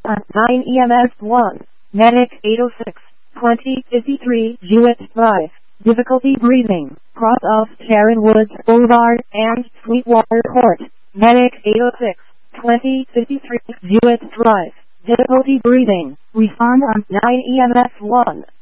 on 9 EMS 1. Medic 806, 2053 Jewett Drive. Difficulty breathing. Cross of Sharon Woods Boulevard and Sweetwater Court. Medic 806, 2053 Jewett Drive. Difficulty breathing. Respond on 9 EMS 1.